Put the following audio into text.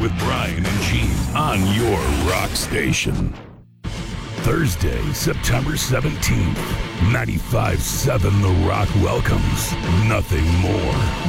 with Brian and Gene on your rock station. Thursday, September 17th, 95.7 The Rock welcomes Nothing More.